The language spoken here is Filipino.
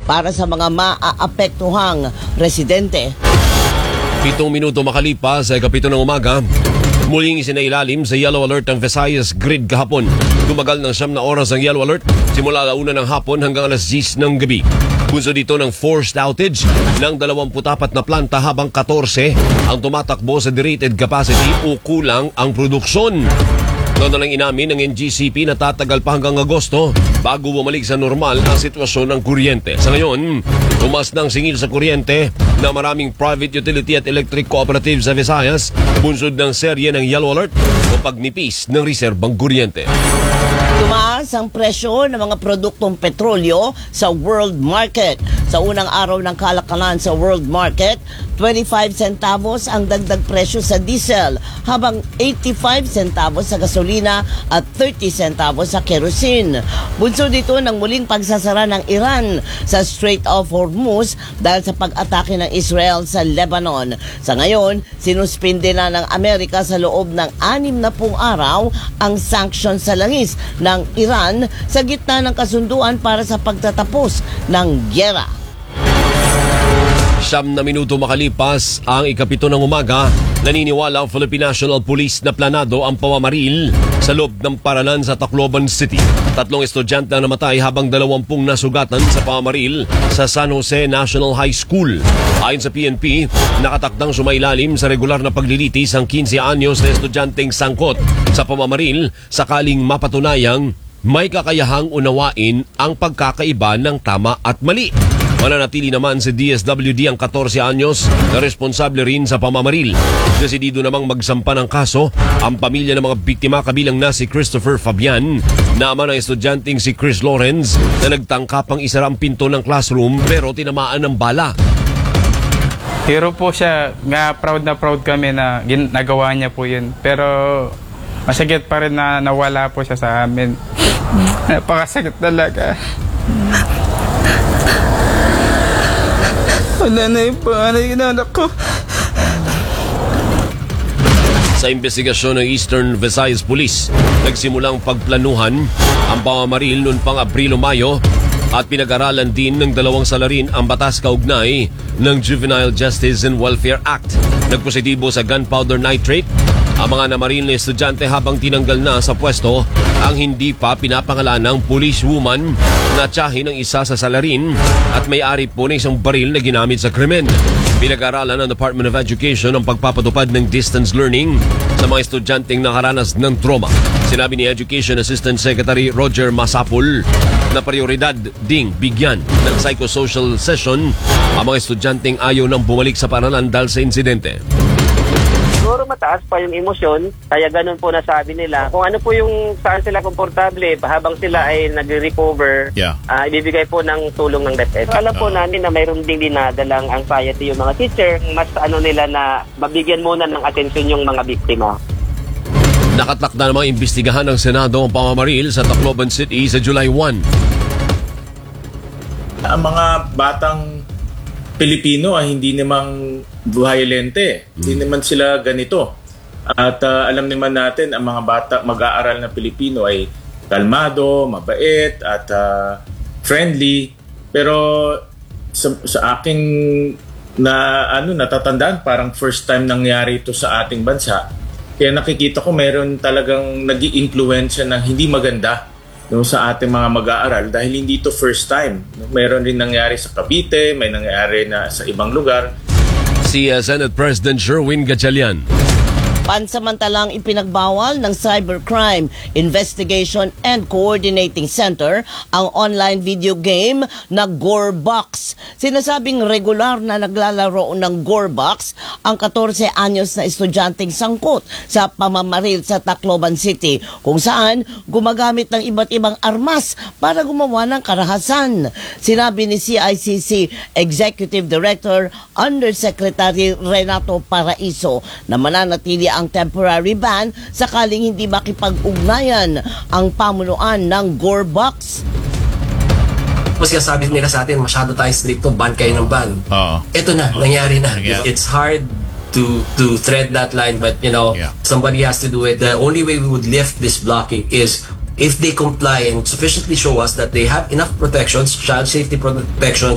para sa mga maaapektuhang residente. 7 minuto makalipas sa 7 ng umaga, muling isinailalim sa yellow alert ang Visayas grid kahapon. Tumagal ng 9 na oras ang yellow alert simula 1 ng hapon hanggang alas 10 ng gabi. Bunso dito ng forced outage ng 24 na planta habang 14 ang tumatakbo sa derated capacity o kulang ang produksyon. Noon na lang inamin ng NGCP na tatagal pa hanggang Agosto bago bumalik sa normal ang sitwasyon ng kuryente. Sa ngayon, tumas ng singil sa kuryente na maraming private utility at electric cooperatives sa Visayas bunsod ng serye ng yellow alert o pagnipis ng reserbang kuryente. Tumaas ang presyo ng mga produktong petrolyo sa world market. Sa unang araw ng kalakalan sa world market, 25 centavos ang dagdag presyo sa diesel, habang 85 centavos sa gasolina at 30 centavos sa kerosene. Bunso dito ng muling pagsasara ng Iran sa Strait of Hormuz dahil sa pag-atake ng Israel sa Lebanon. Sa ngayon, sinuspinde na ng Amerika sa loob ng 60 araw ang sanction sa langis ng Iran sa gitna ng kasunduan para sa pagtatapos ng gyera. 7 na minuto makalipas ang 7 ng umaga, naniniwala ang Philippine National Police na planado ang pamamaril sa loob ng paralan sa Tacloban City. 3 estudyante na namatay habang 20 nasugatan sa pamamaril sa San Jose National High School. Ayon sa PNP, nakatakdang sumailalim sa regular na paglilitis ang 15 anyos na estudyanteng sangkot sa pamamaril sakaling mapatunayang may kakayahang unawain ang pagkakaiba ng tama at mali. Mananatili naman si DSWD ang 14 anyos na responsable rin sa pamamaril. Desidido namang magsampa ng kaso ang pamilya ng mga biktima kabilang na si Christopher Fabian, na ama ng estudyanteng si Chris Lawrence na nagtangkapang isara ang pinto ng classroom pero tinamaan ng bala. Hero po siya, nga proud na proud kami na nagawa niya po yun. Pero masakit pa rin na nawala po siya sa amin. Napakasakit talaga. Wala na yung panganay inanak ko. Sa investigasyon ng Eastern Visayas Police, nagsimulang pagplanuhan ang pamamaril noon pang Abril-Mayo at pinag-aralan din ng 2 salarin ang batas kaugnay ng Juvenile Justice and Welfare Act. Nagpositibo sa gunpowder nitrate ang mga namaril na estudyante habang tinanggal na sa pwesto ang hindi pa pinapangalanang policewoman na tiyahin ng isa sa salarin at may-ari po ng isang baril na ginamit sa krimen. Pinag-aralan ng Department of Education ang pagpapatupad ng distance learning sa mga estudyanteng nakaranas ng trauma. Sinabi ni Education Assistant Secretary Roger Masapul na prioridad ding bigyan ng psychosocial session ang mga estudyanteng ayaw nang bumalik sa paaralan dahil sa insidente. Siguro mataas pa yung emosyon, kaya ganun po nasabi nila. Kung ano po yung saan sila komportable, habang sila ay nag-recover, ibibigay po ng tulong ng DepEd. Alam po namin na mayroon ding dinadalang anxiety yung mga teacher, mas nila na mabigyan muna ng atensyon yung mga biktima. Nakatakda namang imbestigahan ng Senado ang pamamaril sa Tacloban City sa July 1. Ang mga batang Pilipino ay hindi namang violente. Hindi naman sila ganito. At alam naman natin, ang mga bata mag-aaral na Pilipino ay kalmado, mabait, at friendly. Pero sa aking natatandaan, parang first time nangyari ito sa ating bansa. Kaya nakikita ko mayroon talagang nag-i-influensya ng hindi maganda sa ating mga mag-aaral dahil hindi ito first time. Mayroon rin nangyari sa Cavite, may nangyari na sa ibang lugar. Si Senate President Sherwin Gatchalian. Pansamantalang ipinagbawal ng Cybercrime Investigation and Coordinating Center ang online video game na Gorebox. Sinasabing regular na naglalaro ng Gorebox ang 14 anyos na estudyanteng sangkot sa pamamaril sa Tacloban City, kung saan gumagamit ng iba't ibang armas para gumawa ng karahasan. Sinabi ni CICC Executive Director Undersecretary Renato Paraiso na mananatili ang temporary ban sakaling hindi makipag-ugnayan ang pamunuan ng Gorebox. Mas sabi nila sa atin, masyado tayo stricto, ban kayo ng ban. Ito na, nangyari na. It's hard to thread that line, but somebody has to do it. The only way we would lift this blocking is if they comply and sufficiently show us that they have enough protections, child safety protections,